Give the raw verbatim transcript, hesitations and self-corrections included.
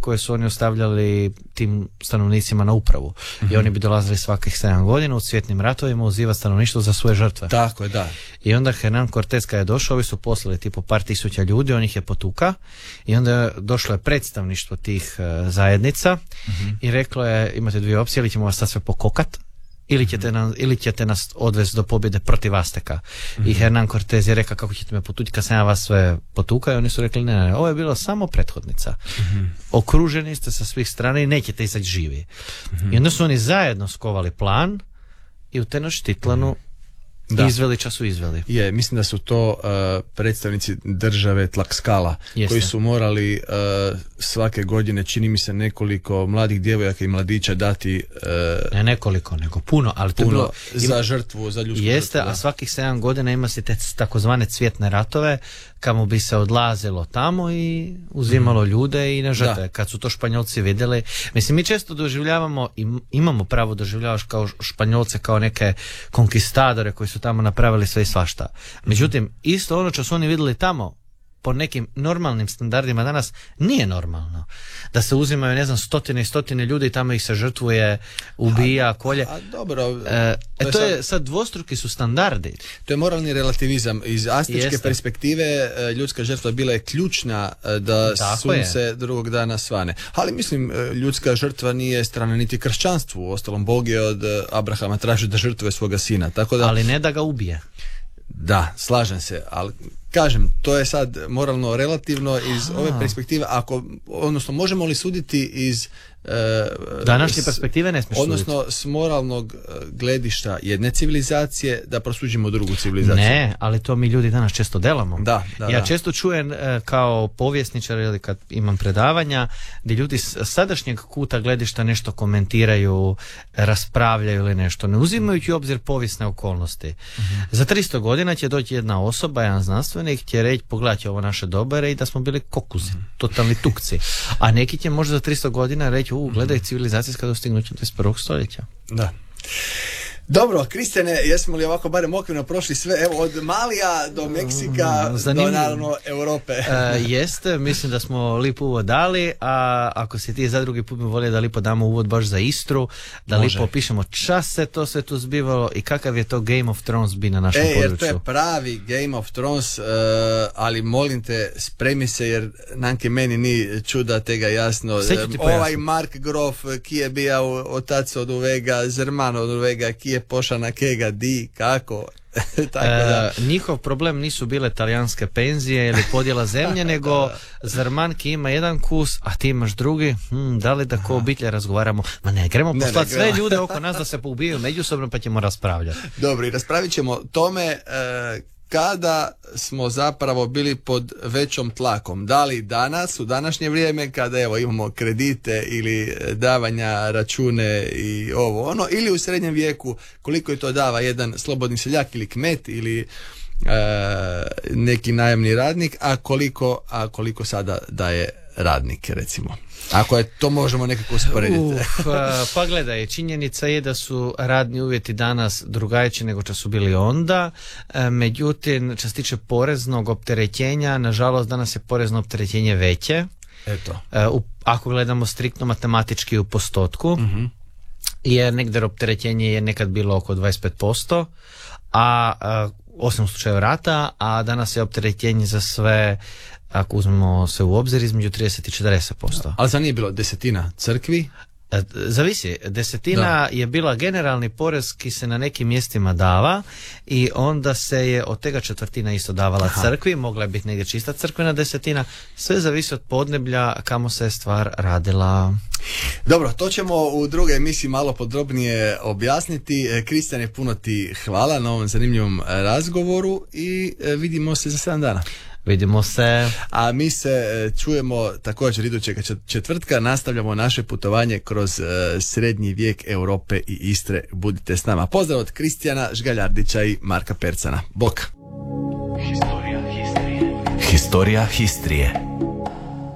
koje su oni ostavljali tim stanovnicima na upravu. Mm-hmm. I oni bi dolazili svakih sedam godina u cvjetnim ratovima uzivati stanovništvo za svoje žrtve. Tako je, da. I onda Hernan Cortés kad je došao, ovi su poslali tipo par tisuća ljudi, on ih je potuka i onda došlo je predstavništvo tih uh, zajednica mm-hmm. i reklo je, imate dvije opcije, ili ćemo vas sad sve pokokat, ili ćete, nam, ili ćete nas odvesti do pobjede protiv Azteka. Mm-hmm. I Hernan Cortés je rekao, kako ćete me potući kad sam ja vas sve potukao, i oni su rekli, ne, ne, ne, ovo je bilo samo prethodnica. Mm-hmm. Okruženi ste sa svih strana i nećete izaći živi. Mm-hmm. I onda su oni zajedno skovali plan i u Tenochtitlanu mm-hmm. Da. Izveliča su izveli. Je, mislim da su to uh, predstavnici države Tlaxcala. Jeste. Koji su morali uh, svake godine, čini mi se, nekoliko mladih djevojaka i mladića dati uh, ne nekoliko, nego puno, ali puno to bilo, za ima, žrtvu, za ljudsku jeste, žrtvu. A svakih sedam godina ima se te takozvane cvjetne ratove, kamo bi se odlazilo tamo i uzimalo mm. ljude i na žrtve. Da. Kad su to Španjolci vidjeli, mislim, mi često doživljavamo i imamo pravo doživljavaš kao Španjolce kao neke konkistadore koji su tamo napravili sve i svašta. Međutim, isto ono što su oni vidjeli tamo po nekim normalnim standardima danas nije normalno. Da se uzimaju, ne znam, stotine i stotine ljudi i tamo ih se žrtvuje, ubija, kolje. A, a dobro. E, to, je, to je sad, sad dvostruki su standardi. To je moralni relativizam. Iz astičke Jeste. perspektive ljudska žrtva bila je ključna da Tako sunce je. drugog dana svane. Ali mislim, ljudska žrtva nije strana niti kršćanstvu. Uostalom, Bog je od Abrahama tražio da žrtvuje svoga sina. Tako da, ali ne da ga ubije. Da, slažem se, ali kažem, to je sad moralno relativno iz Aha. ove perspektive, ako, odnosno možemo li suditi iz Uh, današnje perspektive ne smiješ odnosno suditi. S moralnog gledišta jedne civilizacije da prosuđimo drugu civilizaciju. Ne, ali to mi ljudi danas često delamo. Da, da, ja da. često čujem uh, kao povjesničar ili kad imam predavanja gdje ljudi s sadašnjeg kuta gledišta nešto komentiraju, raspravljaju ili nešto, ne uzimajući u obzir povijesne okolnosti. Mm-hmm. Za tristo godina će doći jedna osoba, jedan znanstvenik, će reći, pogledajte ovo naše dobere i da smo bili kokuzi, mm-hmm. totalni tukci. A neki će možda za tristo godina reći, u, gledaj, civilizacijska dostignuća dvadeset prvog stoljeća. Da. Dobro, Kristijane, jesmo li ovako barem okvirno prošli sve, evo, od Malija do Meksika, Zanimljivo. do naravno Europe? E, jeste, mislim da smo lipo uvod dali, a ako si ti za drugi put mi volio da lipo damo uvod baš za Istru, da Može. lipo opišemo čas se to sve tu zbivalo i kakav je to Game of Thrones bi na našem e, području. Jer to je pravi Game of Thrones, uh, ali molim te, spremi se, jer nanke meni ni čuda tega jasno. Ovaj Mark Grof, ki je bio otac od ovega, Zerman od ovega, ki je pošana kega, di, kako. Tako da. E, njihov problem nisu bile talijanske penzije ili podjela zemlje, nego Zerman ki ima jedan kus, a ti imaš drugi, hm, da li da ko obitelj razgovaramo? Ma ne, gremo poslati sve ljude oko nas da se poubijaju međusobno pa ćemo raspravljati. Dobro, i raspravit ćemo tome e, kada smo zapravo bili pod većom tlakom. Da li danas, u današnje vrijeme, kada evo imamo kredite ili davanja račune i ovo ono, ili u srednjem vijeku, koliko je to dava jedan slobodni seljak ili kmet ili e, neki najamni radnik, a koliko, a koliko sada daje radnik, recimo. Ako je to možemo nekako usporediti. Uf, pa gledaj, činjenica je da su radni uvjeti danas drugačiji nego što su bili onda, međutim, što se tiče poreznog opterećenja, nažalost danas je porezno opterećenje veće. Eto. Ako gledamo striktno matematički u postotku, uh-huh. jer negdje opterećenje je nekad bilo oko dvadeset pet posto, a, a osim u slučaju rata, a danas je opterećenje za sve, ako uzmemo se u obzir, između trideset i četrdeset posto. Ali za nije bilo desetina crkvi? Zavisi, desetina da. je bila generalni porez ki se na nekim mjestima dava i onda se je od tega četvrtina isto davala Aha. crkvi, mogla je biti negdje čista crkvena desetina, sve zavisi od podneblja kamo se je stvar radila. Dobro, to ćemo u drugoj emisiji malo podrobnije objasniti. Kristijane, puno ti hvala na ovom zanimljivom razgovoru i vidimo se za sedam dana. Vidimo se. A mi se čujemo također idućeg četvrtka. Nastavljamo naše putovanje kroz uh, srednji vijek Europe i Istre. Budite s nama. Pozdrav od Kristijana Žgaljardića i Marka Percana. Bok. Historija Histrije. Historija Histrije.